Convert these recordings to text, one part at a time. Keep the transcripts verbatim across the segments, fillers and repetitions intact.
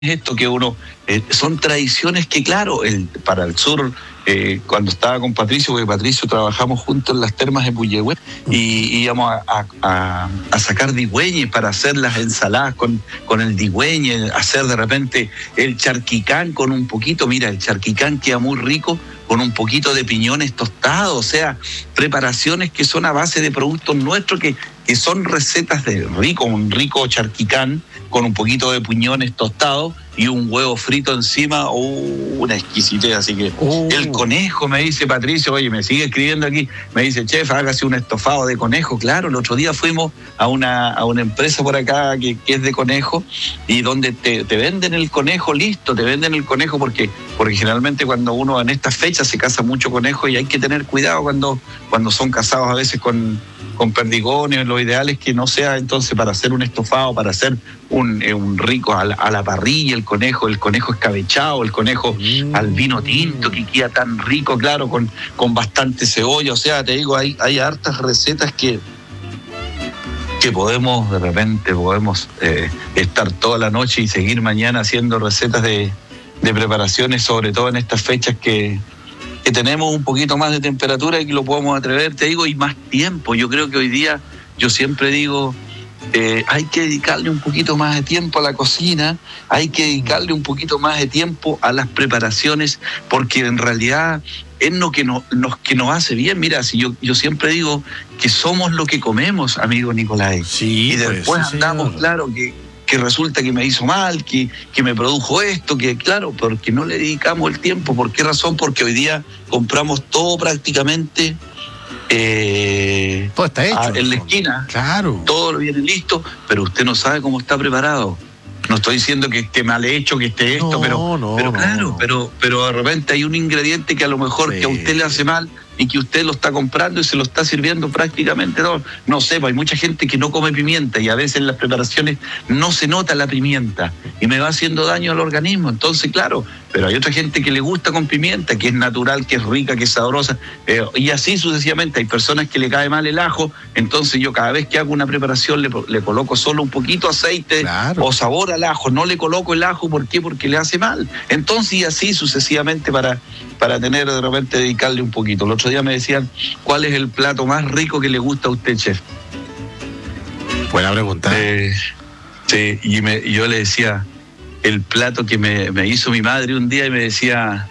esto que uno, eh, son tradiciones que claro, el, para el sur, eh, cuando estaba con Patricio, porque Patricio trabajamos juntos en las termas de Puyehue, y íbamos a, a, a sacar digüeñes para hacer las ensaladas con, con el digüeñe, hacer de repente el charquicán con un poquito, mira, el charquicán queda muy rico con un poquito de piñones tostados, o sea, preparaciones que son a base de productos nuestros, que, que son recetas de rico, un rico charquicán con un poquito de piñones tostados y un huevo frito encima, oh, una exquisitez. Así que oh. El conejo, me dice Patricio, oye, me sigue escribiendo aquí, me dice, chef, hágase un estofado de conejo. Claro, el otro día fuimos a una, a una empresa por acá que, que es de conejo, y donde te, te venden el conejo listo, te venden el conejo porque, porque generalmente cuando uno en estas fechas se casa mucho conejo, y hay que tener cuidado cuando, cuando son casados a veces con, con perdigones. Lo ideal es que no sea entonces para hacer un estofado, para hacer un, un rico a la, a la parrilla, el conejo, el conejo escabechado, el conejo mm. al vino tinto, que queda tan rico, claro, con, con bastante cebolla. O sea, te digo, hay, hay hartas recetas que, que podemos, de repente, podemos eh, estar toda la noche y seguir mañana haciendo recetas de, de preparaciones, sobre todo en estas fechas que, que tenemos un poquito más de temperatura y que lo podemos atrever, te digo, y más tiempo. Yo creo que hoy día, yo siempre digo, Eh, hay que dedicarle un poquito más de tiempo a la cocina, hay que dedicarle un poquito más de tiempo a las preparaciones, porque en realidad es lo que nos, nos, que nos hace bien. Mira, si yo, yo siempre digo que somos lo que comemos, amigo Nicolás. Sí, y después pues, sí, andamos, señor. claro, que, que resulta que me hizo mal, que, que me produjo esto, que claro, porque no le dedicamos el tiempo. ¿Por qué razón? Porque hoy día compramos todo prácticamente Eh, todo está hecho a, en la esquina, claro, todo viene listo, pero usted no sabe cómo está preparado. No estoy diciendo que esté mal hecho, que esté esto, no, pero, no, pero no, claro, no. pero, pero de repente hay un ingrediente que a lo mejor sí. que a usted le hace mal y que usted lo está comprando y se lo está sirviendo prácticamente todo. No sé, pues hay mucha gente que no come pimienta y a veces en las preparaciones no se nota la pimienta y me va haciendo daño al organismo. Entonces, claro, pero hay otra gente que le gusta con pimienta, que es natural, que es rica, que es sabrosa, eh, y así sucesivamente. Hay personas que le cae mal el ajo, entonces yo cada vez que hago una preparación le, le coloco solo un poquito aceite, claro, o sabor al ajo, no le coloco el ajo. ¿Por qué? Porque le hace mal. Entonces, y así sucesivamente para, para tener de repente dedicarle un poquito. El otro día me decían, ¿cuál es el plato más rico que le gusta a usted, chef? Buena pregunta. Eh, sí, y, me, y yo le decía, el plato que me, me hizo mi madre un día, y me decía,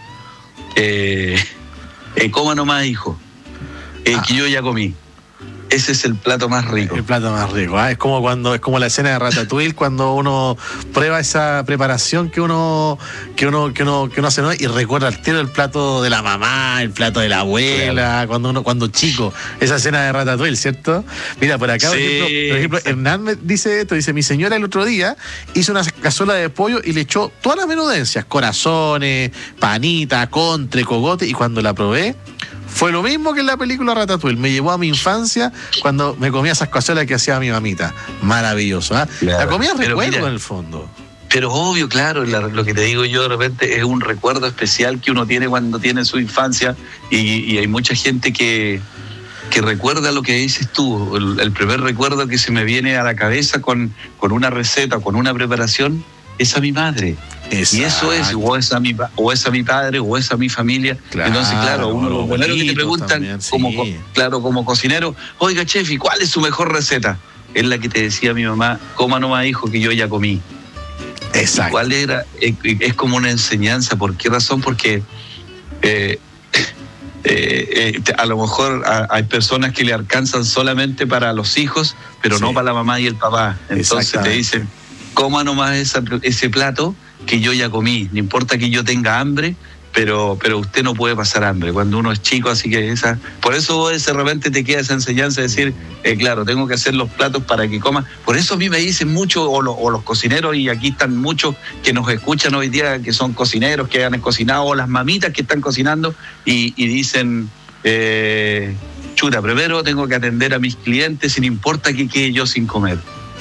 eh, eh, coma nomás, hijo, eh, ah. que yo ya comí. Ese es el plato más rico. El plato más rico, ¿eh? Es como cuando es como la escena de Ratatouille, cuando uno prueba esa preparación que uno que uno que uno que uno hace, ¿no? Y recuerda al tiro el plato de la mamá, el plato de la abuela, claro, cuando uno cuando chico, esa escena de Ratatouille, ¿cierto? Mira, por acá, sí, por ejemplo, por ejemplo Hernán me dice esto, dice, mi señora el otro día hizo una cazuela de pollo y le echó todas las menudencias, corazones, panita, contre, cogote, y cuando la probé, fue lo mismo que en la película Ratatouille. Me llevó a mi infancia cuando me comía esas cazuelas que hacía mi mamita. Maravilloso, ¿eh? Claro. La comida recuerdo, mira, en el fondo. Pero obvio, claro, la, lo que te digo yo de repente es un recuerdo especial que uno tiene cuando tiene su infancia, y, y hay mucha gente que, que recuerda lo que dices tú. El, el primer recuerdo que se me viene a la cabeza con, con una receta, con una preparación, es a mi madre. Exacto. Y eso es, o es, a mi, o es a mi padre, o es a mi familia. Claro, entonces, claro, uno lo primero que te preguntan, también, sí, como, claro, como cocinero, oiga, chef, ¿y cuál es su mejor receta? Es la que te decía mi mamá, coma nomás, hijo, que yo ya comí. Exacto. ¿Cuál era? Es, es como una enseñanza. ¿Por qué razón? Porque eh, eh, eh, a lo mejor a, hay personas que le alcanzan solamente para los hijos, pero sí, no para la mamá y el papá. Entonces te dicen, coma nomás esa, ese plato que yo ya comí, no importa que yo tenga hambre, pero pero usted no puede pasar hambre cuando uno es chico, así que esa, por eso de repente te queda esa enseñanza de decir, eh, claro, tengo que hacer los platos para que coma. Por eso a mí me dicen mucho, o, lo, o los cocineros, y aquí están muchos que nos escuchan hoy día, que son cocineros, que han cocinado, o las mamitas que están cocinando, y, y dicen, eh, chuta, primero tengo que atender a mis clientes, sin importa que quede yo sin comer.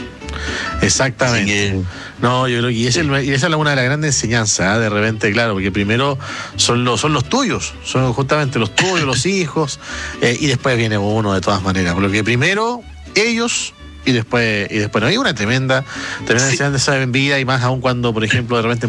Exactamente. Que, no, yo creo que esa, sí, es una de las grandes enseñanzas, ¿eh? De repente, claro, porque primero son los, son los tuyos, son justamente los tuyos, los hijos, eh, y después viene uno de todas maneras. Porque primero ellos y después y después no hay una tremenda tremenda Sí. enseñanza en vida, y más aún cuando, por ejemplo, de repente